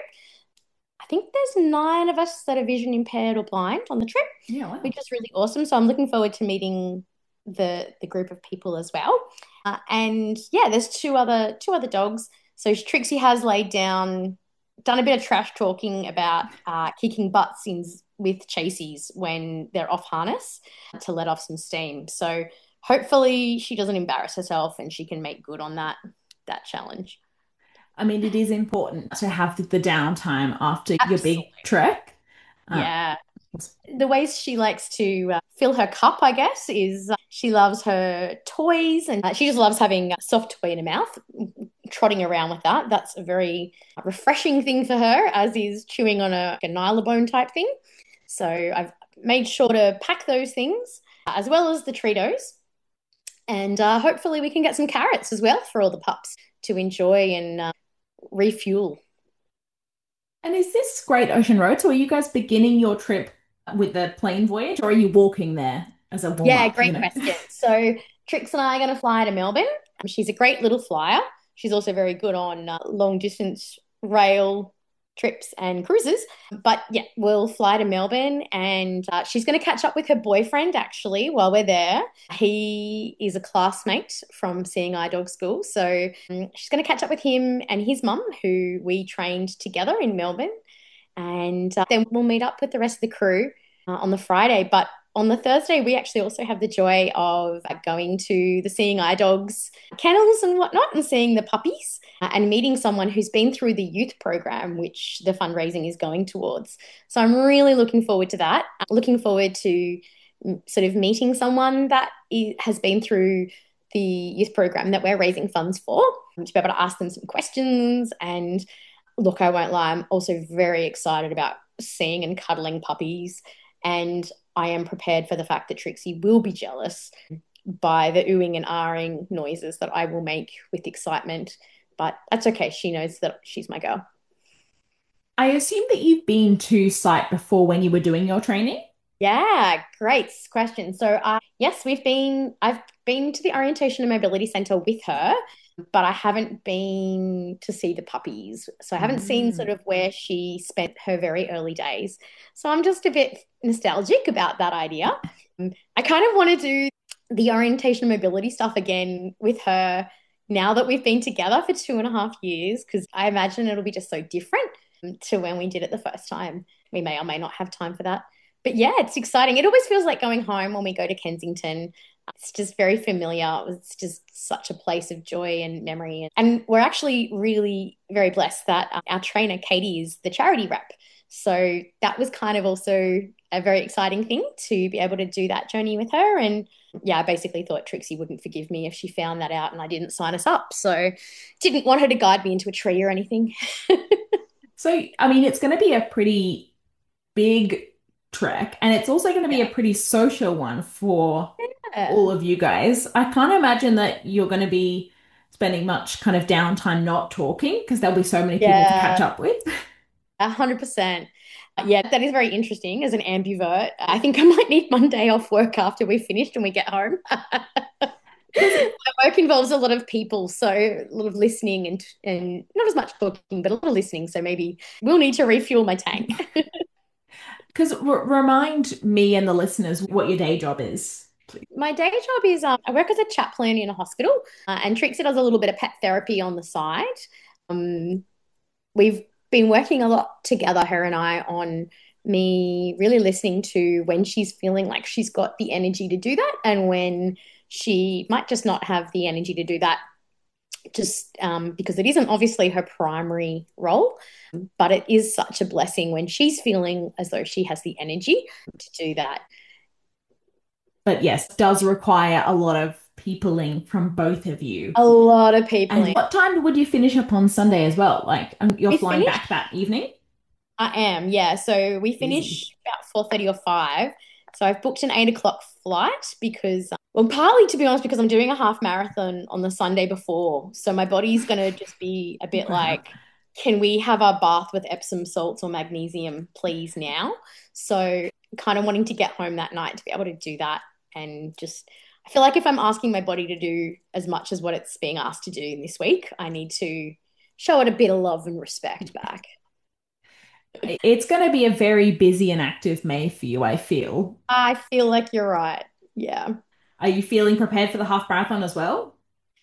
I think there's 9 of us that are vision impaired or blind on the trip, which is really awesome. So I'm looking forward to meeting the group of people as well. And yeah, there's two other dogs. So Trixie has laid down, done a bit of trash talking about kicking butts with chaseys when they're off harness to let off some steam. So hopefully she doesn't embarrass herself and she can make good on that challenge. I mean, it is important to have the downtime after your big trek. Yeah. The ways she likes to fill her cup, I guess, is she loves her toys, and she just loves having a soft toy in her mouth, trotting around with that. That's a very refreshing thing for her, as is chewing on a Nylabone type thing. So I've made sure to pack those things, as well as the Treatos. And hopefully we can get some carrots as well for all the pups to enjoy and refuel. And is this Great Ocean Road? So are you guys beginning your trip with the plane voyage, or are you walking there as a warm-up? Yeah, great question. So Trix and I are going to fly to Melbourne. She's a great little flyer. She's also very good on long distance rail trips and cruises. But yeah, we'll fly to Melbourne, and she's going to catch up with her boyfriend actually while we're there. He is a classmate from Seeing Eye Dog School. So she's going to catch up with him and his mum, who we trained together in Melbourne. And then we'll meet up with the rest of the crew on the Friday. But on the Thursday, we actually also have the joy of going to the Seeing Eye Dogs kennels and whatnot, and seeing the puppies and meeting someone who's been through the youth program, which the fundraising is going towards. So I'm really looking forward to that. Looking forward to sort of meeting someone that has been through the youth program that we're raising funds for, to be able to ask them some questions. And look, I won't lie, I'm also very excited about seeing and cuddling puppies. And I am prepared for the fact that Trixie will be jealous by the oohing and ahhing noises that I will make with excitement. But that's okay. She knows that she's my girl. I assume that you've been to site before when you were doing your training? Yeah, great question. So yes, I've been to the Orientation and Mobility Centre with her, but I haven't been to see the puppies. So I haven't seen sort of where she spent her very early days. So I'm just a bit nostalgic about that idea. I kind of want to do the orientation and mobility stuff again with her now that we've been together for 2.5 years, because I imagine it'll be just so different to when we did it the first time. We may or may not have time for that. But yeah, it's exciting. It always feels like going home when we go to Kensington. It's just very familiar. It's just such a place of joy and memory. And we're actually really very blessed that our trainer, Katie, is the charity rep. So that was kind of also a very exciting thing to be able to do that journey with her. And yeah, I basically thought Trixie wouldn't forgive me if she found that out and I didn't sign us up. So didn't want her to guide me into a tree or anything. So, I mean, it's going to be a pretty big trek, and it's also going to be a pretty social one for all of you guys. I can't imagine that you're going to be spending much kind of downtime not talking, because there'll be so many people to catch up with. 100%. Yeah, that is very interesting as an ambivert. I think I might need Monday off work after we've finished and we get home. My work involves a lot of people, so a lot of listening and not as much talking, but a lot of listening. So maybe we'll need to refuel my tank. Because remind me and the listeners what your day job is. My day job is I work as a chaplain in a hospital, and Trixie does a little bit of pet therapy on the side. We've been working a lot together, her and I, on me really listening to when she's feeling like she's got the energy to do that and when she might just not have the energy to do that, just because it isn't obviously her primary role, but it is such a blessing when she's feeling as though she has the energy to do that. But yes, it does require a lot of peopling from both of you. A lot of people. And what time would you finish up on Sunday as well? Like, you're We flying finish- back that evening? I am, yeah. So we finish about 4:30 or 5. So I've booked an 8 o'clock flight because, well, partly to be honest, because I'm doing a half marathon on the Sunday before. So my body's going to just be a bit like, can we have our bath with Epsom salts or magnesium, please, now? So kind of wanting to get home that night to be able to do that. And just, I feel like if I'm asking my body to do as much as what it's being asked to do in this week, I need to show it a bit of love and respect back. It's going to be a very busy and active May for you, I feel. I feel like you're right. Yeah. Are you feeling prepared for the half marathon as well?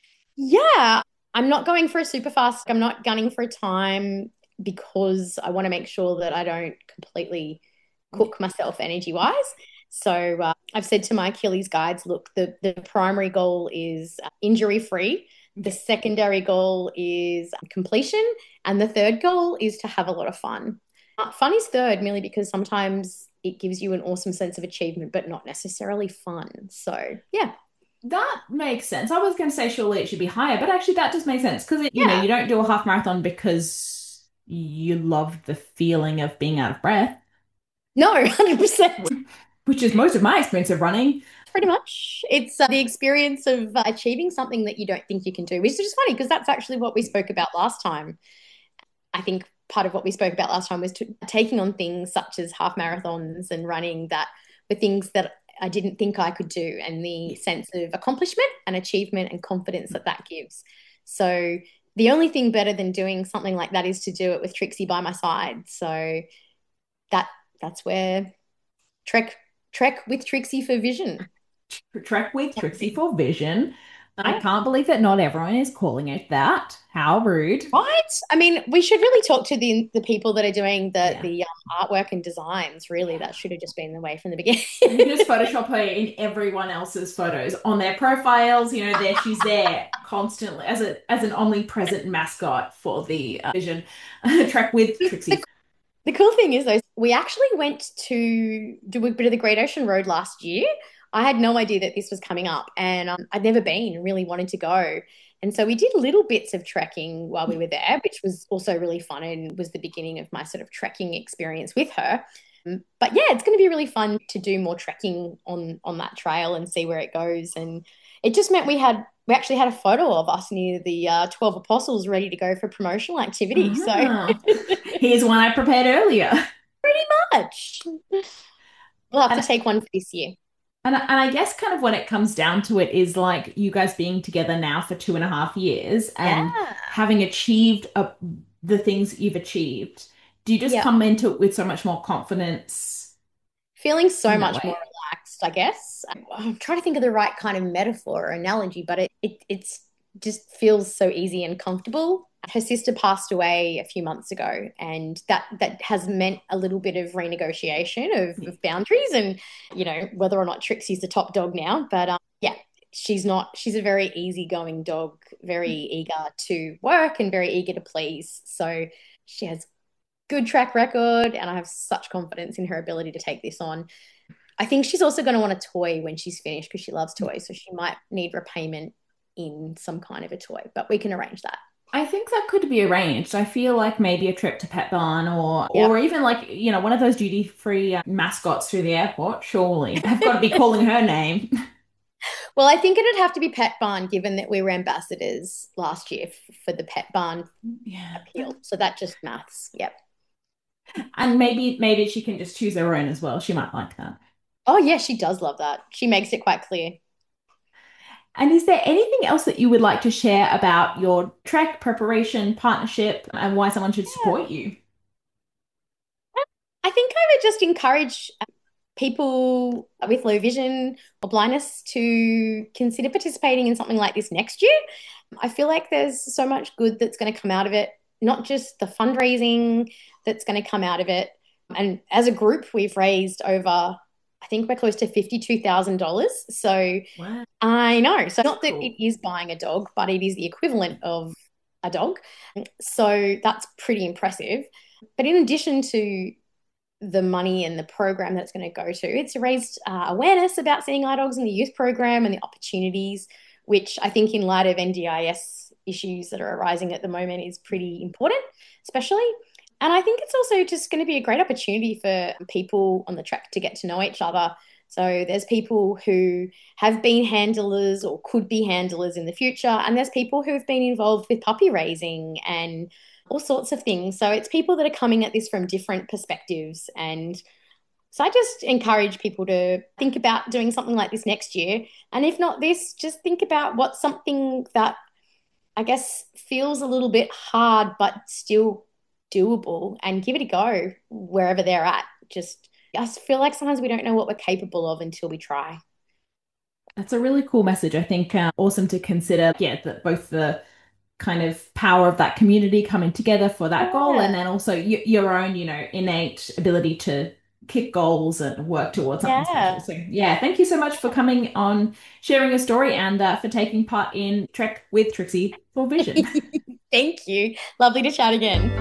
Yeah. I'm not going for a super fast. I'm not gunning for a time because I want to make sure that I don't completely cook myself energy wise. So I've said to my Achilles guides, look, the primary goal is injury free. The secondary goal is completion. And the third goal is to have a lot of fun. Fun is third, merely because sometimes it gives you an awesome sense of achievement, but not necessarily fun. So, yeah. That makes sense. I was going to say surely it should be higher, but actually that just makes sense because, you know, you don't do a half marathon because you love the feeling of being out of breath. No, 100%. Which is most of my experience of running. Pretty much. It's the experience of achieving something that you don't think you can do, which is just funny because that's actually what we spoke about last time. I think part of what we spoke about last time was taking on things such as half marathons and running that were things that I didn't think I could do, and the sense of accomplishment and achievement and confidence that that gives. So the only thing better than doing something like that is to do it with Trixie by my side. So that's where Trek with Trixie for Vision. Trek with Trixie for Vision. I can't believe that not everyone is calling it that. How rude. Right? I mean, we should really talk to the people that are doing the artwork and designs, really. That should have just been the way from the beginning. You just Photoshop her in everyone else's photos on their profiles. You know, she's there constantly as an omnipresent mascot for the Vision Trek with Trixie. The cool thing is, though, we actually went to do a bit of the Great Ocean Road last year. I had no idea that this was coming up, and I'd never been and really wanted to go. And so we did little bits of trekking while we were there, which was also really fun and was the beginning of my sort of trekking experience with her. But yeah, it's going to be really fun to do more trekking on that trail and see where it goes. And it just meant we actually had a photo of us near the 12 Apostles ready to go for promotional activity. So here's one I prepared earlier. Pretty much. We'll have to take one for this year. And I guess kind of when it comes down to it is like you guys being together now for 2.5 years and having achieved the things you've achieved. Do you just come into it with so much more confidence? Feeling so much more relaxed, I guess. I'm trying to think of the right kind of metaphor or analogy, but it's just feels so easy and comfortable. Her sister passed away a few months ago, and that has meant a little bit of renegotiation of boundaries and, you know, whether or not Trixie's the top dog now. But she's a very easygoing dog, very eager to work and very eager to please. So she has good track record, and I have such confidence in her ability to take this on. I think she's also going to want a toy when she's finished because she loves toys. So she might need repayment in some kind of a toy, but we can arrange that. I think that could be arranged. I feel like maybe a trip to Pet Barn or even like, you know, one of those duty-free mascots through the airport, surely. I've got to be calling her name. Well, I think it'd have to be Pet Barn, given that we were ambassadors last year for the Pet Barn appeal. So that just maths. Yep. And maybe she can just choose her own as well. She might like that. Oh, yeah, she does love that. She makes it quite clear. And is there anything else that you would like to share about your trek preparation, partnership, and why someone should support you? I think I would just encourage people with low vision or blindness to consider participating in something like this next year. I feel like there's so much good that's going to come out of it, not just the fundraising that's going to come out of it. And as a group, we've raised over, I think we're close to $52,000. So wow. I know. So not that it is buying a dog, but it is the equivalent of a dog. So that's pretty impressive. But in addition to the money and the program that it's going to go to. It's raised awareness about seeing eye dogs in the youth program and the opportunities, which I think in light of NDIS issues that are arising at the moment is pretty important, especially. And I think it's also just going to be a great opportunity for people on the track to get to know each other. So there's people who have been handlers or could be handlers in the future, and there's people who have been involved with puppy raising and all sorts of things. So it's people that are coming at this from different perspectives. And so I just encourage people to think about doing something like this next year. And if not this, just think about what's something that I guess feels a little bit hard but still doable, and give it a go wherever they're at. I feel like sometimes we don't know what we're capable of until we try. That's a really cool message. I think awesome to consider, that both the kind of power of that community coming together for that goal, and then also your own, innate ability to kick goals and work towards something special. So thank you so much for coming on, sharing your story, and for taking part in Trek with Trixie for Vision. Thank you. Lovely to chat again.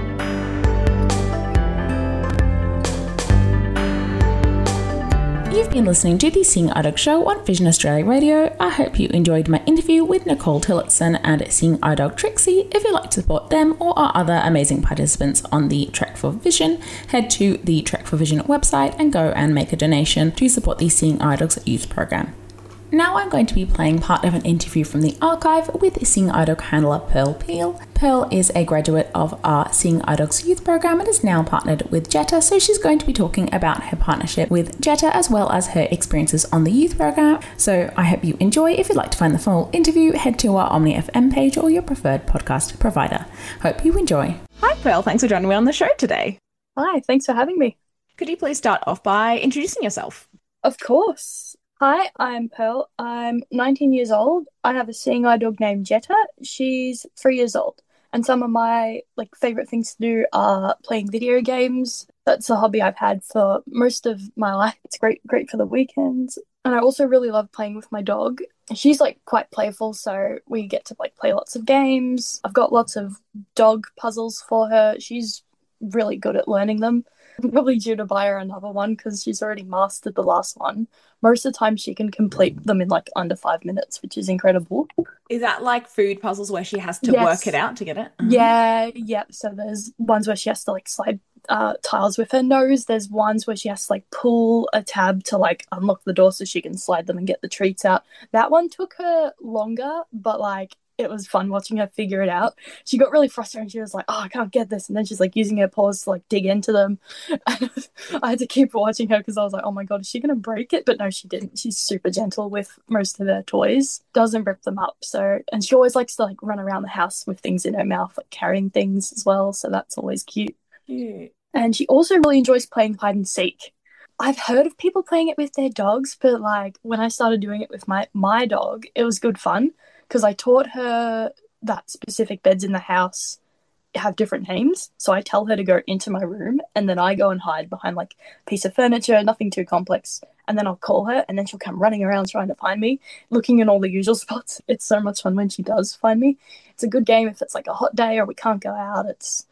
You've been listening to the Seeing Eye Dog Show on Vision Australia Radio. I hope you enjoyed my interview with Nicole Tillotson and Seeing Eye Dog Trixie. If you'd like to support them or our other amazing participants on the Trek for Vision, head to the Trek for Vision website and go and make a donation to support the Seeing Eye Dogs youth program. Now I'm going to be playing part of an interview from the archive with Seeing Eye Dog handler Pearl Peel. Pearl is a graduate of our Seeing Eye Dogs youth program and is now partnered with Jetta, so she's going to be talking about her partnership with Jetta as well as her experiences on the youth program. So I hope you enjoy. If you'd like to find the full interview, head to our Omni FM page or your preferred podcast provider. Hope you enjoy. Hi Pearl, thanks for joining me on the show today. Hi, thanks for having me. Could you please start off by introducing yourself? Of course. Hi, I'm Pearl. I'm 19 years old. I have a seeing eye dog named Jetta. She's 3 years old. And some of my favorite things to do are playing video games. That's a hobby I've had for most of my life. It's great for the weekends. And I also really love playing with my dog. She's quite playful, so we get to play lots of games. I've got lots of dog puzzles for her. She's really good at learning them. I'm probably due to buy her another one because she's already mastered the last one. Most of the time she can complete them in under 5 minutes, which is incredible. Is that like food puzzles where she has to work it out to get it? Yeah. So there's ones where she has to slide tiles with her nose. There's ones where she has to pull a tab to unlock the door so she can slide them and get the treats out. That one took her longer, but it was fun watching her figure it out. She got really frustrated and she was like, oh, I can't get this. And then she's using her paws to dig into them. And I had to keep watching her because I was like, oh my God, is she going to break it? But no, she didn't. She's super gentle with most of her toys. Doesn't rip them up. And she always likes to run around the house with things in her mouth, carrying things as well. So that's always cute. Cute. And she also really enjoys playing hide and seek. I've heard of people playing it with their dogs, but when I started doing it with my dog, it was good fun. Because I taught her that specific beds in the house have different names. So I tell her to go into my room and then I go and hide behind a piece of furniture, nothing too complex. And then I'll call her and then she'll come running around trying to find me, looking in all the usual spots. It's so much fun when she does find me. It's a good game if it's a hot day or we can't go out.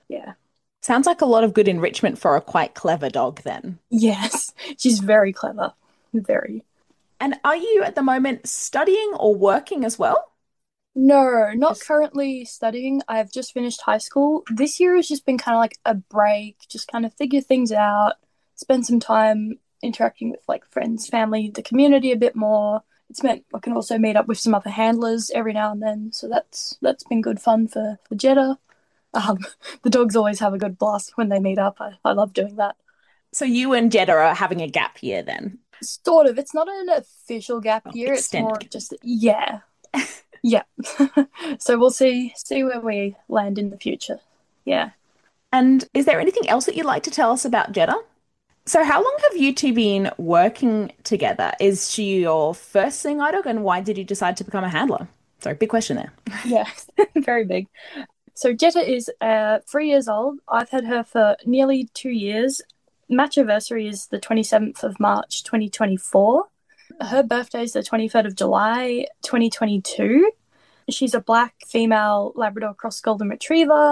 Sounds like a lot of good enrichment for a quite clever dog then. Yes, she's very clever. Very. And are you at the moment studying or working as well? No, not currently studying. I've just finished high school. This year has just been kind of a break, just kind of figure things out, spend some time interacting with friends, family, the community a bit more. It's meant I can also meet up with some other handlers every now and then. So that's been good fun for Jetta. The dogs always have a good blast when they meet up. I love doing that. So you and Jetta are having a gap year then? Sort of. It's not an official gap year. Extended. It's more just, yeah. Yeah. So we'll see where we land in the future. Yeah. And is there anything else that you'd like to tell us about Jetta? So how long have you two been working together? Is she your first seeing eye dog, and why did you decide to become a handler? Sorry, big question there. Yeah, very big. So Jetta is 3 years old. I've had her for nearly 2 years. Match anniversary is the 27th of March 2024. Her birthday is the 23rd of July 2022. She's a black female Labrador cross golden retriever,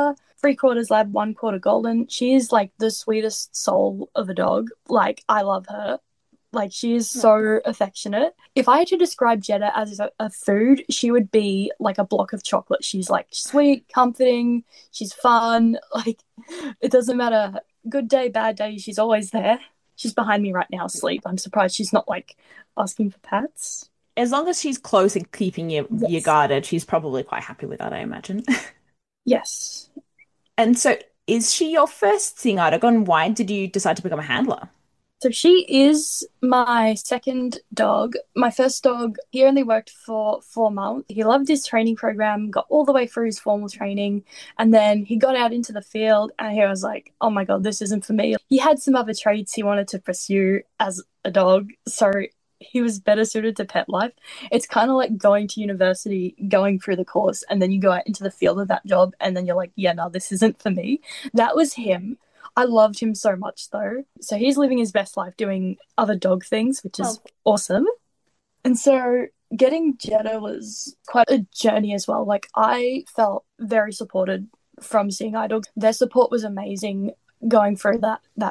3/4 lab, 1/4 golden. She is like the sweetest soul of a dog. Like, I love her. Like, she is so affectionate. If I had to describe Jetta as a food, she would be like a block of chocolate. She's like sweet, comforting, she's fun. Like, it doesn't matter. Good day, bad day, she's always there. She's behind me right now asleep. I'm surprised she's not like asking for pats. As long as she's close and keeping you guarded, she's probably quite happy with that, I imagine. Yes. And so is she your first seeing eye dog, and why did you decide to become a handler? So she is my second dog. My first dog, he only worked for 4 months. He loved his training program, got all the way through his formal training, and then he got out into the field, and he was like, oh my God, this isn't for me. He had some other traits he wanted to pursue as a dog, so he was better suited to pet life. It's kind of like going to university, going through the course, and then you go out into the field of that job, and then you're like, yeah, no, this isn't for me. That was him. I loved him so much, though. So he's living his best life doing other dog things, which is awesome. And so getting Jetta was quite a journey as well. Like, I felt very supported from Seeing Eye Dogs. Their support was amazing going through that